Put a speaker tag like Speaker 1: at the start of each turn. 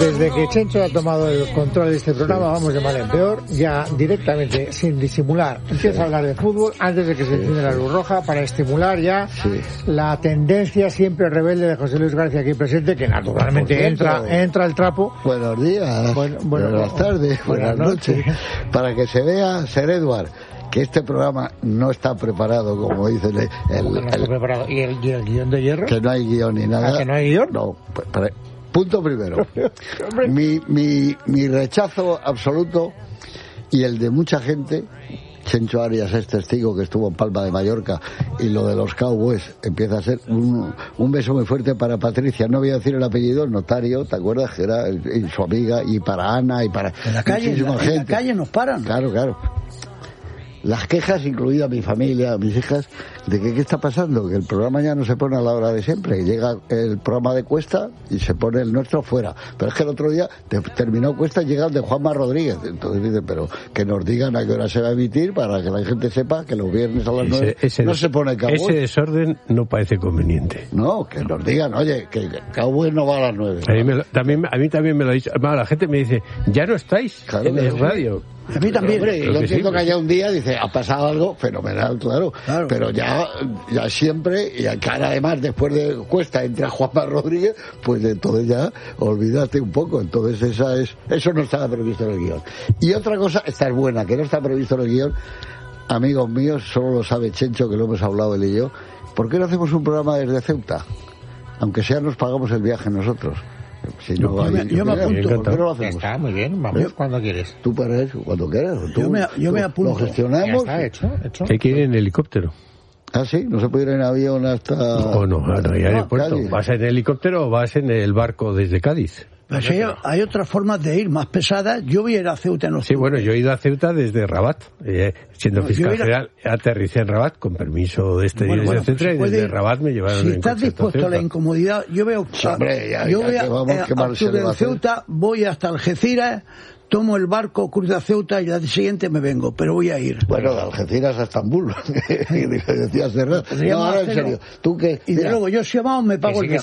Speaker 1: Desde que Chencho ha tomado el control de este programa, vamos de mal en peor, ya directamente, sin disimular, empieza a hablar de fútbol antes de que se encienda la luz roja para estimular ya la tendencia siempre rebelde de José Luis García aquí presente, que naturalmente entra el trapo.
Speaker 2: Buenos días, buenas tardes, buenas noches. Para que se vea, Ser Eduard, que este programa no está preparado, como dice el
Speaker 1: preparado. ¿Y el guión de hierro?
Speaker 2: Que no hay guión ni nada.
Speaker 1: ¿Que no hay guión?
Speaker 2: No, punto primero. mi rechazo absoluto y el de mucha gente. Chencho Arias es testigo, que estuvo en Palma de Mallorca, y lo de los Cowboys empieza a ser un beso muy fuerte para Patricia, no voy a decir el apellido, el notario, ¿te acuerdas? Que era y su amiga, y para Ana, y para
Speaker 3: en la calle,
Speaker 2: muchísima gente.
Speaker 3: En la calle nos paran.
Speaker 2: Claro. Las quejas, incluida mi familia, mis hijas, de que qué está pasando, que el programa ya no se pone a la hora de siempre, que llega el programa de Cuesta y se pone el nuestro fuera. Pero es que el otro día terminó Cuesta y llega el de Juanma Rodríguez. Entonces dicen, pero que nos digan a qué hora se va a emitir para que la gente sepa que los viernes a las 9 no se pone Cowboy.
Speaker 4: Ese desorden no parece conveniente.
Speaker 2: No, que nos digan, oye, que Cowboy no va a las 9.
Speaker 4: A mí también me lo ha dicho. La gente me dice, ya no estáis en el radio.
Speaker 3: A mí también.
Speaker 2: Hombre, yo entiendo que haya un día, dice, ha pasado algo fenomenal, claro. Pero ya siempre, y que ahora además después de Cuesta entra Juanma Rodríguez, pues entonces ya olvídate un poco. Entonces eso no estaba previsto en el guión. Y otra cosa, esta es buena, que no está previsto en el guión, amigos míos, solo lo sabe Chencho, que lo hemos hablado él y yo. ¿Por qué no hacemos un programa desde Ceuta? Aunque sea nos pagamos el viaje nosotros. Si no,
Speaker 3: yo me apunto.
Speaker 2: ¿Por qué no lo hacemos?
Speaker 1: Está muy bien, vamos cuando quieres.
Speaker 2: Tú para eso, cuando quieras.
Speaker 3: Yo me apunto.
Speaker 2: Lo gestionamos.
Speaker 1: Ya está hecho.
Speaker 4: ¿Qué quiere en helicóptero?
Speaker 2: Ah, sí, no se puede ir en avión hasta...
Speaker 4: No hay aeropuerto.
Speaker 2: Cádiz.
Speaker 4: ¿Vas en helicóptero o vas en el barco desde Cádiz?
Speaker 3: Pues hay otras formas de ir más pesadas. Yo voy a ir a Ceuta en octubre.
Speaker 4: Sí, bueno, yo he ido a Ceuta desde Rabat. Siendo fiscal general, aterricé en Rabat con permiso de este día de Ceuta, y desde Rabat me llevaron
Speaker 3: si estás dispuesto a la incomodidad, yo veo... yo voy a octubre en Ceuta, voy hasta Algeciras, tomo el barco, cruzo a Ceuta y al día siguiente me vengo, pero voy a ir.
Speaker 2: Bueno, de Algeciras a Estambul. Decías de rato. No, ahora en serio. ¿Tú qué?
Speaker 3: Y de luego yo si vamos me pago el viaje.